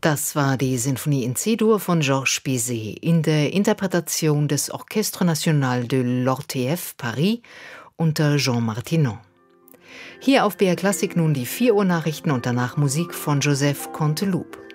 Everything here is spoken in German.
Das war die Sinfonie in C-Dur von Georges Bizet in der Interpretation des Orchestre National de l'Ortef Paris unter Jean Martinon. Hier auf BR Klassik nun die 4 Uhr Nachrichten und danach Musik von Joseph Canteloup.